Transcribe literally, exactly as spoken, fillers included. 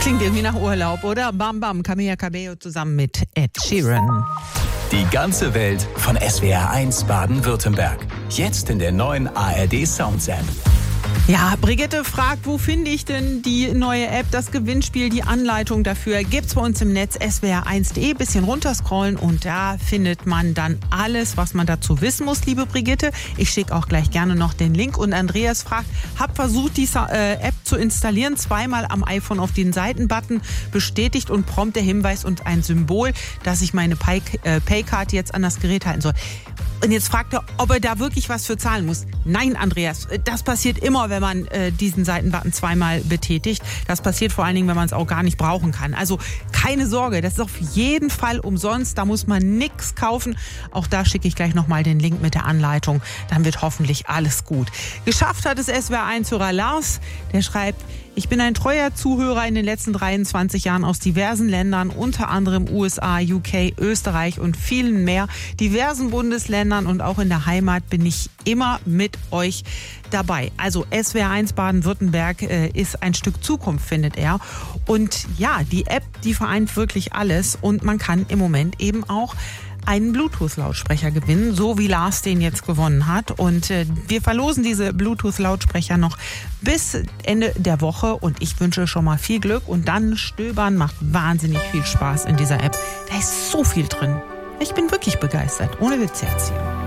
Klingt irgendwie nach Urlaub, oder? Bam Bam, Camila Cabello zusammen mit Ed Sheeran. Die ganze Welt von S W R eins Baden-Württemberg. Jetzt in der neuen A R D Sounds App. Ja, Brigitte fragt, wo finde ich denn die neue App, das Gewinnspiel, die Anleitung dafür gibt's bei uns im Netz S W R eins punkt de, bisschen runterscrollen und da findet man dann alles, was man dazu wissen muss, liebe Brigitte. Ich schicke auch gleich gerne noch den Link und Andreas fragt, hab versucht, die äh, App zu installieren, zweimal am iPhone auf den Seitenbutton, bestätigt und prompt der Hinweis und ein Symbol, dass ich meine Pay- äh, Paycard jetzt an das Gerät halten soll. Und jetzt fragt er, ob er da wirklich was für zahlen muss. Nein, Andreas, das passiert immer, wenn man äh, diesen Seitenbutton zweimal betätigt. Das passiert vor allen Dingen, wenn man es auch gar nicht brauchen kann. Also keine Sorge, das ist auf jeden Fall umsonst. Da muss man nichts kaufen. Auch da schicke ich gleich nochmal den Link mit der Anleitung. Dann wird hoffentlich alles gut. Geschafft hat es S W R eins-Hörer Lars. Der schreibt, ich bin ein treuer Zuhörer in den letzten dreiundzwanzig Jahren aus diversen Ländern, unter anderem U S A, U K, Österreich und vielen mehr, diversen Bundesländern und auch in der Heimat bin ich immer mit euch dabei. Also S W R eins Baden-Württemberg äh, ist ein Stück Zukunft, findet er. Und ja, die App, die vereint wirklich alles und man kann im Moment eben auch einen Bluetooth-Lautsprecher gewinnen, so wie Lars den jetzt gewonnen hat. Und äh, wir verlosen diese Bluetooth-Lautsprecher noch bis Ende der Woche. Und ich wünsche schon mal viel Glück. Und dann stöbern macht wahnsinnig viel Spaß in dieser App. Da ist so viel drin. Ich bin wirklich begeistert. Ohne Witz jetzt hier.